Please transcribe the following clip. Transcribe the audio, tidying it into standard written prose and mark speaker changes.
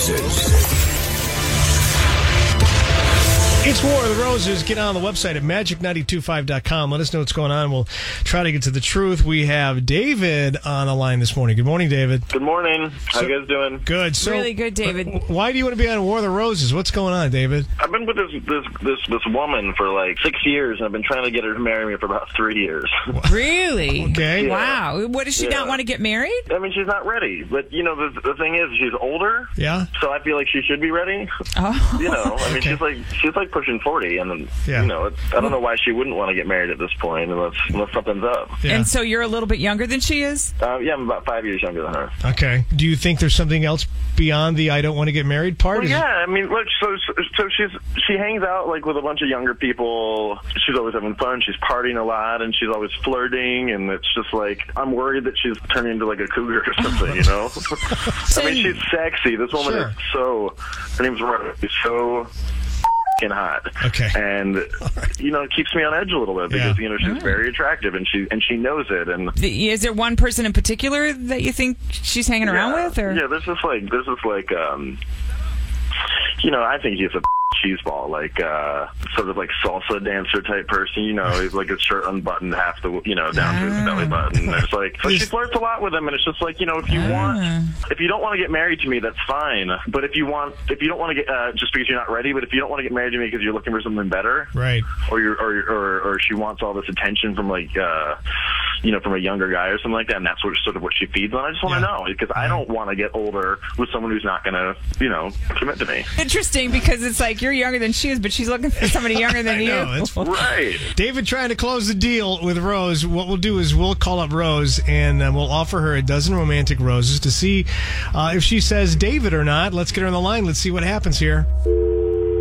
Speaker 1: Roses.
Speaker 2: It's War of the Roses. Get on the website at magic925.com. Let us know what's going on. We'll try to get to the truth. We have David on the line this morning. Good morning, David.
Speaker 3: Good morning. How you guys doing?
Speaker 2: Good. So,
Speaker 4: really good, David.
Speaker 2: Why do you want to be on War of the Roses? What's going on, David?
Speaker 3: I've been with this woman for like 6 years, and I've been trying to get her to marry me for about 3 years.
Speaker 4: Really?
Speaker 2: Okay.
Speaker 3: Yeah.
Speaker 4: Wow. What, does she not want to get married?
Speaker 3: I mean, she's not ready. But, you know, the thing is, she's older.
Speaker 2: Yeah.
Speaker 3: So I feel like she should be ready.
Speaker 4: Oh.
Speaker 3: You know, I mean,
Speaker 2: Okay.
Speaker 3: she's like pushing 40, and then,
Speaker 2: Yeah.
Speaker 3: you know, I don't know why she wouldn't want to get married at this point unless something's up.
Speaker 2: Yeah.
Speaker 4: And so you're a little bit younger than she is?
Speaker 3: Yeah, I'm about 5 years younger than her.
Speaker 2: Okay. Do you think there's something else beyond the I don't want to get married part?
Speaker 3: Well, yeah, I mean, look, so she hangs out like with a bunch of younger people. She's always having fun. She's partying a lot, and she's always flirting. And it's just like I'm worried that she's turning into like a cougar or something, you know? I mean, she's sexy. This woman
Speaker 2: Sure.
Speaker 3: is so. Her name's Rose. She's so hot.
Speaker 2: Okay.
Speaker 3: And you know, it keeps me on edge a little bit because you know she's very attractive and she knows it. And
Speaker 4: Is there one person in particular that you think she's hanging around with? Or?
Speaker 3: Yeah, there's this like you know, I think he's a cheeseball, like sort of like salsa dancer type person, you know, he's like his shirt unbuttoned half the, you know, down to his belly button. And it's like, but she flirts a lot with him, and it's just like, you know, if you don't want to get married to me, that's fine. But if you don't want to get just because you're not ready, but if you don't want to get married to me because you're looking for something better,
Speaker 2: Right.
Speaker 3: or she wants all this attention from like you know, from a younger guy or something like that, and that's sort of what she feeds on. I just want to know, because I don't want to get older with someone who's not going to, you know, commit to me.
Speaker 4: Interesting, because it's like you're younger than she is, but she's looking for somebody younger than
Speaker 2: I
Speaker 4: you.
Speaker 2: know, it's
Speaker 3: Right.
Speaker 2: David trying to close the deal with Rose. What we'll do is we'll call up Rose, and we'll offer her a dozen romantic roses to see if she says David or not. Let's get her on the line. Let's see what happens here.